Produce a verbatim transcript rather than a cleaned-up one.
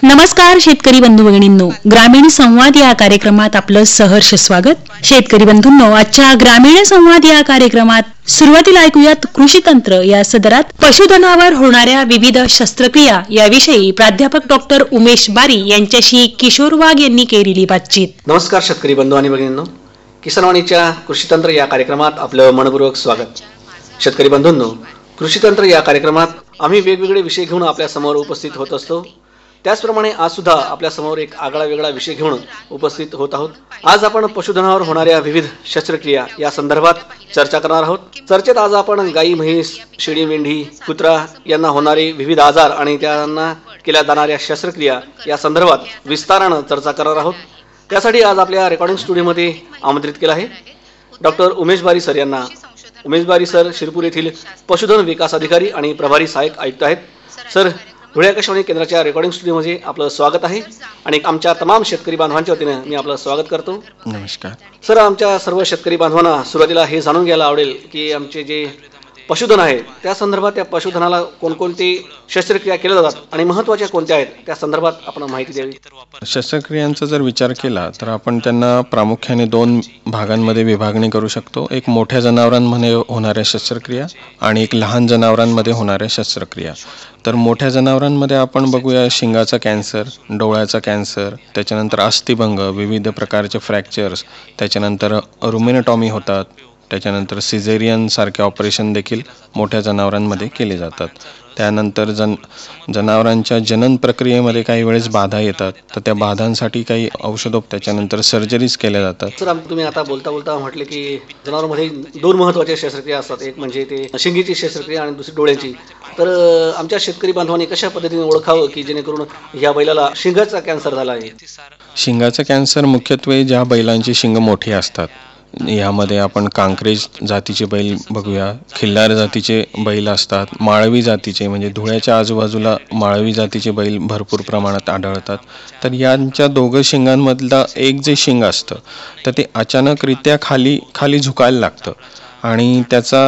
नमस्कार शेतकरी बंधू भगिनींनो, ग्रामीण संवाद या कार्यक्रमात आपलं सहर्ष स्वागत. शेतकरी बंधूंनो, आजच्या ग्रामीण संवाद या कार्यक्रमात सुरुवातीला ऐकूयात कृषी तंत्र या सदरात पशुधनावर होणाऱ्या विविध शस्त्रक्रिया याविषयी प्राध्यापक डॉक्टर उमेश बारी यांच्याशी किशोर वाघ यांनी केलेली बातचीत. नमस्कार शेतकरी बंधू आणि भगिनींनो, किसानवाणीच्या कृषी तंत्र या कार्यक्रमात आपलं मनपूर्वक स्वागत. शेतकरी बंधूंनो, कृषी तंत्र या कार्यक्रमात आम्ही वेगवेगळे विषय घेऊन आपल्या समोर उपस्थित होत असतो. त्याचप्रमाणे आज सुद्धा आपल्या समोर एक आगळा वेगळा विषय घेऊन उपस्थित होत आहोत. आज आपण पशुधनावर होणाऱ्या विविध शस्त्रक्रिया या संदर्भात चर्चा करणार आहोत. चर्चेत आज आपण गाई, म्हैस, शेळी, मेंढी, कुत्रा यांना होणारे विविध आजार आणि त्यांना केल्या जाणाऱ्या शस्त्रक्रिया या संदर्भात विस्तारानं चर्चा करणार आहोत. त्यासाठी आज आपल्या रेकॉर्डिंग स्टुडिओमध्ये आमंत्रित केलं आहे डॉक्टर उमेश बारी सर यांना. उमेश बारी सर शिरपूर येथील पशुधन विकास अधिकारी आणि प्रभारी सहाय्यक आयुक्त आहेत. सर, धुळे आकाशवाणी केंद्राच्या रेकॉर्डिंग स्टुडिओमध्ये आपलं स्वागत आहे आणि आमच्या तमाम शेतकरी बांधवांच्या वतीने मी आपलं स्वागत करतो. नमस्कार सर, आमच्या सर्व शेतकरी बांधवांना सुरुवातीला हे जाणून घ्यायला आवडेल की आमचे जे पशुधन आहे त्या संदर्भात त्या पशुधनाला कोणकोणती शस्त्रक्रिया केल्या जातात आणि महत्त्वाच्या कोणत्या आहेत त्या संदर्भात आपण माहिती द्यावी. शस्त्रक्रियांचा जर विचार केला तर आपण त्यांना प्रामुख्याने दोन भागांमध्ये विभागणी करू शकतो. एक मोठ्या जनावरांमध्ये होणाऱ्या शस्त्रक्रिया आणि एक लहान जनावरांमध्ये होणाऱ्या शस्त्रक्रिया. तर मोठ्या जनावरांमध्ये आपण बघूया शिंगाचा कॅन्सर, डोळ्याचा कॅन्सर, त्याच्यानंतर अस्थिभंग, विविध प्रकारचे फ्रॅक्चर्स, त्याच्यानंतर रुमेनटॉमी होतात, त्याच्यानंतर सिझेरियन सारखे ऑपरेशन देखील मोठ्या जनावरांमध्ये केले जातात. त्यानंतर जन जनावरांच्या जनन प्रक्रियेमध्ये काही वेळेस बाधा येतात, तर त्या बाधांसाठी काही औषधोप त्याच्यानंतर सर्जरीज केल्या जातात. सर, तुम्ही आता बोलता बोलता म्हटले की जनावरांमध्ये दोन महत्त्वाच्या शस्त्रक्रिया असतात, एक म्हणजे ते शिंगीची शस्त्रक्रिया आणि दुसरी डोळ्याची. तर आमच्या शेतकरी बांधवांनी कशा पद्धतीने ओळखावं की जेणेकरून ह्या बैलाला शिंगाचा कॅन्सर झाला आहे? शिंगाचा कॅन्सर मुख्यत्वे ज्या बैलांची शिंग मोठी असतात, यामध्ये आपण कांक्रेज जातीचे बैल बघूया, खिल्लार जातीचे बैल असतात, माळवी जातीचे म्हणजे धुळ्याच्या आजूबाजूला माळवी जातीचे बैल भरपूर प्रमाणात आढळतात. तर यांच्या दोघं शिंगांमधलं एक जे शिंग असतं तर ते अचानकरित्या खाली खाली झुकायला लागतं आणि त्याचा